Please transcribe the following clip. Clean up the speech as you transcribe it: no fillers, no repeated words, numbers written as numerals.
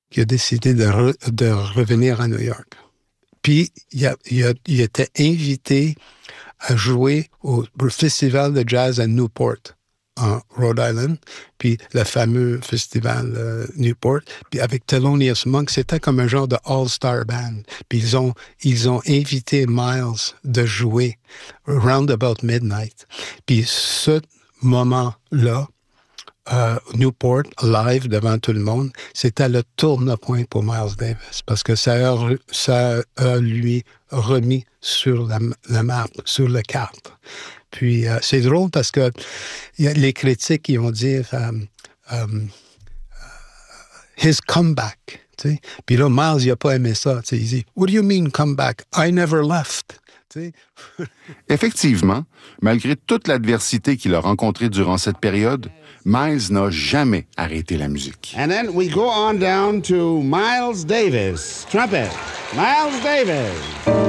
qu'il a décidé de revenir à New York. Puis, il était invité à jouer au festival de jazz à Newport, en Rhode Island, puis le fameux festival Newport. Puis avec Thelonious Monk, c'était comme un genre de all-star band. Puis ils ont invité Miles de jouer round about midnight. Puis ce moment-là, Newport, live, devant tout le monde, c'était le tourne-point pour Miles Davis, parce que ça a lui remis sur la map, sur la carte. Puis c'est drôle parce que y a les critiques qui vont dire his comeback. T'sais? Puis là, Miles, il n'a pas aimé ça. T'sais? Il dit « What do you mean comeback? I never left. » Effectivement, malgré toute l'adversité qu'il a rencontrée durant cette période, Miles n'a jamais arrêté la musique. And then we go on down to Miles Davis, trumpet. Miles Davis.